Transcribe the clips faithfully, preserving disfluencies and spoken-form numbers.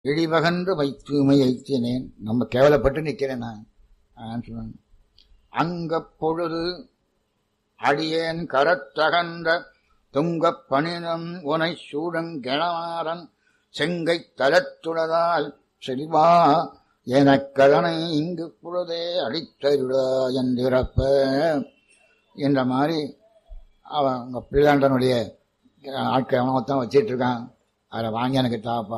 இழிவகன்று வைத்துமை வைத்தினேன். நம்ம கேவலப்பட்டு நிக்கிறேன் நான் சொன்னேன். அங்கப் பொழுது அடியேன் கரத்தகன்ற துங்கப் பணினம் உனை சூடங்கெழமாறன் செங்கை தலத்துளதால் செல்வா எனக்கடனை இங்கு பொழுதே அடித்தருளா என்றிறப்ப என்ற மாதிரி அவங்க பிள்ளாண்டனுடைய ஆட்கள் அவனத்தான் வச்சிட்டு இருக்கான். அதை வாங்கி எனக்கு தாப்பா.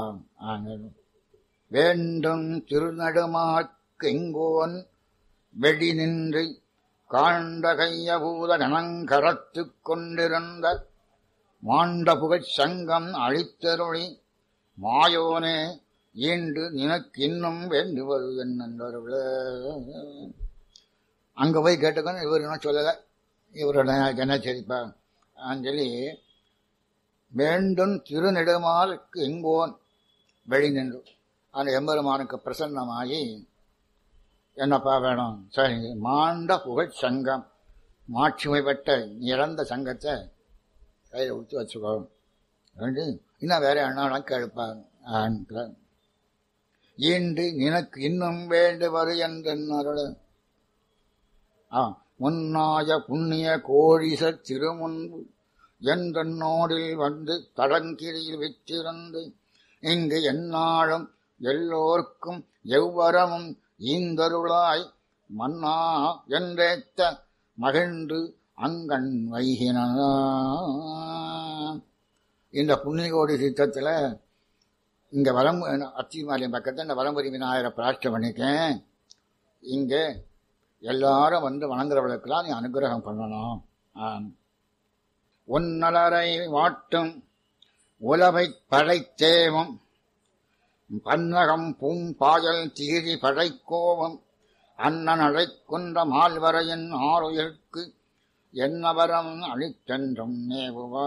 வேண்டும் திருநடுமாக்கு எங்கோன் வெடி நின்று காண்ட கையபூத கணங்கரத்து கொண்டிருந்த மாண்ட புகழ் சங்கம் அழித்தருளி மாயோனே ஈண்டு நினக்கு இன்னும் வேண்டுவது என்னவர்கள. அங்க போய் கேட்டுக்கணும். இவர் என்ன சொல்லல, இவரோட என்ன சரிப்பா சொல்லி வேண்டும் திருநெடுமாலுக்கு எங்கோன் வெளி நின்று அந்த எம்பெருமானுக்கு பிரசன்னமாகி என்னப்பா வேணும்? சரி, மாண்ட புகழ் சங்கம், மாட்சிமை பெற்ற இறந்த சங்கத்தை கையில் ஊற்றி வச்சுக்கோ. இன்னும் வேற என்ன கேட்பாங்க. ஈண்டு நினக்கு இன்னும் வேண்டுவது என்றென்னோட முன்னாய புண்ணிய கோழிச திருமுன்பு என்றோடில் வந்து தடங்கிரியில் விற்றிருந்து இங்கு எந்நாளும் எல்லோர்க்கும் எவ்வரமும் ஈந்தருளாய் மன்னா என்றேத்த மகிழ்ந்து அங்கண் வைகின. இந்த புண்ணிய கோடி சித்தத்துல இங்க வரம் அத்திமாரியம் பக்கத்தில் இந்த வரம்புரி விநாயகரை பிரார்த்தனை பண்ணிக்கேன். இங்க எல்லாரும் வந்து வணங்குறவர்களுக்கெல்லாம் நீ அனுகிரகம் பண்ணணும். உன்னலரை வாட்டும் உலவை படைத்தேவும் பன்னகம் பூம்பாயல் தீரி படைக்கோவும் அண்ணன் அழைக்குன்ற மால்வரையின் ஆறுயிர்க்கு என்னவரம் அழித்தென்றும் நேவுவா.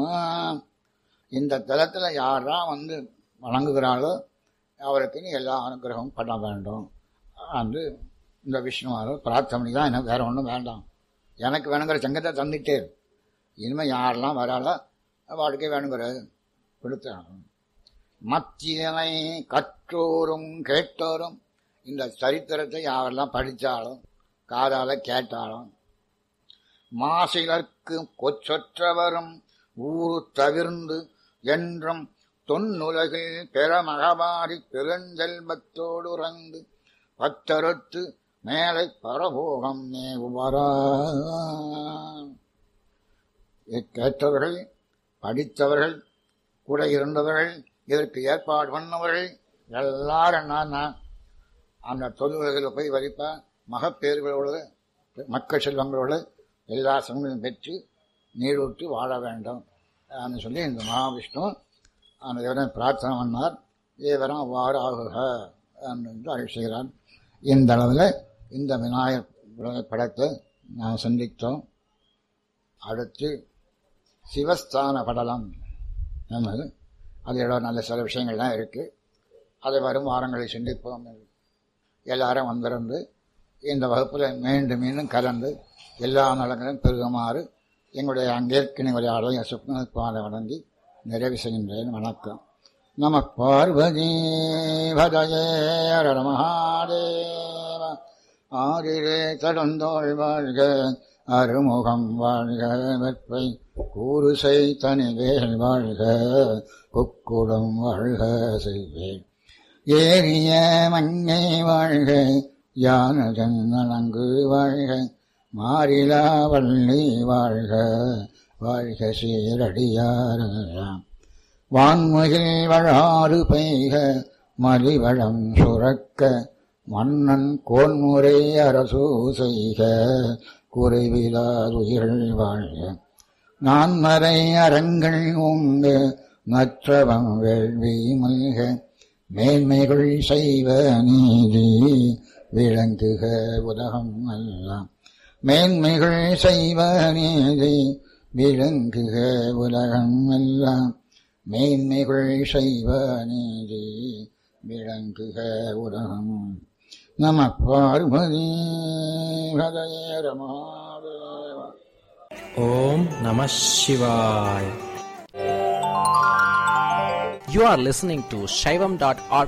இந்த தலத்தில் யாரா வந்து வணங்குகிறாளோ அவருக்கு நீ எல்லா அனுகிரகமும் பண்ண வேண்டும் என்று இந்த விஷ்ணுவாரோ பிரார்த்தனை தான். எனக்கு வேற ஒன்றும் வேண்டாம், எனக்கு வேணுங்கிற சங்கத்தை தந்துட்டே இனிமேல் யாரெல்லாம் வராளோ வாழ்க்கை வேணுங்கிறது கொடுத்தாலும். மத்தியனை கற்றோரும் கேட்டோரும் இந்த சரித்திரத்தை யாரெல்லாம் படித்தாலும் காதால கேட்டாலும் மாசிலர்க்கு கொச்சொற்றவரும் ஊரு தவிர்ந்து என்றும் தொன்னுலகில் பெறமகபாரி பெருஞ்செல்வத்தோடு உறந்து பத்தறுத்து மேலை பரபோகம் மேவுவரா. கேட்டவர்கள், படித்தவர்கள், கூட இருந்தவர்கள், இதற்கு ஏற்பாடு பண்ணவர்கள் எல்லாரும் என்னன்னா அந்த தொழில்களில் போய் வரிப்பா மகப்பேறுகளோடு மக்கள் செல்வங்களோடு எல்லா சங்கங்களும் பெற்று நீரூற்றி வாழ வேண்டும் அப்படின்னு சொல்லி இந்த மகாவிஷ்ணு அந்த இவரை பிரார்த்தனை பண்ணார். ஏவரம் அவ்வாறு ஆகுக என்று அழைச்சார். இந்த அளவில் இந்த விநாயகர் படத்தை நான் சந்தித்தோம். அடுத்து சிவஸ்தான படலம் என்பது அதில் நல்ல சில விஷயங்கள்லாம் இருக்குது. அதை வரும் வாரங்களை சிந்திப்போம். எல்லாரும் வந்திருந்து இந்த வகுப்பில் மீண்டும் மீண்டும் கலந்து எல்லா நலங்களும் பெருகுமாறு எங்களுடைய அங்கேற்கினை உரையாடலை சுப்னபாதை வணங்கி நிறைவு செய்கின்றேன். வணக்கம். நம பார்வதி பதயே ஹர மகாதேவ. ஆரிரே தடந்தோள் வாழ்க, அருமுகம் வாழ்க, வெற்பை கூறுசை தனிவேல் வாழ்க, குக்குடம் வாழ்க செய்வேன். ஏரிய மங்கை வாழ்க, யானதன் நலங்கு வாழ்க, மாறிலா வள்ளி வாழ்க, வாழ்க சீரடியாரெல்லாம். வான்முகில் வழாறு பெய்க, மலிவளம் சுரக்க, மன்னன் கோன்முறை அரசு செய்க, குறைவிலாதுயிர்கள் வாழ்க. நான்மறை அரங்கள் ஓங்க, நற்றவம் வேள்வி மல்க, மேன்மைகள் செய்வ நீதி விளங்குக உலகம் எல்லாம். மேன்மைகள் செய்வ நீதி விளங்குக உலகம் எல்லாம். மேன்மைகள் செய்வ நீதி விளங்குக உலகம். நம பார்வதி பதயே ரமாதேவ. ஓம் நம சிவாய். You are listening to Shaivam dot org